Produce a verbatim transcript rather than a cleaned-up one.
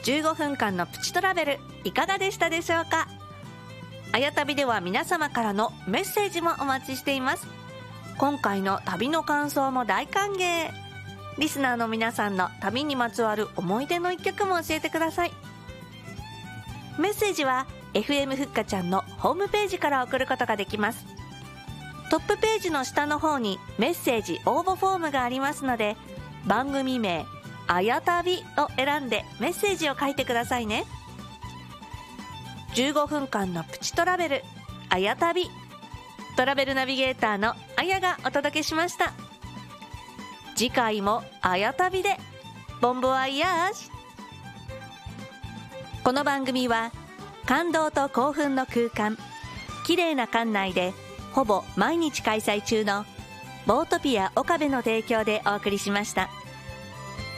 じゅうごふんかんのプチトラベルいかがでしたでしょうか。あや旅では皆様からのメッセージもお待ちしています。今回の旅の感想も大歓迎。リスナーの皆さんの旅にまつわる思い出の一曲も教えてください。メッセージは エフエム ふっかちゃんのホームページから送ることができます。トップページの下の方にメッセージ応募フォームがありますので、番組名あや旅を選んでメッセージを書いてくださいね。じゅうごふんかんのプチトラベルあや旅、トラベルナビゲーターのあやがお届けしました。次回もあや旅でボンボワイヤージュ。この番組は感動と興奮の空間、綺麗な館内でほぼ毎日開催中のボートピア岡部の提供でお送りしました。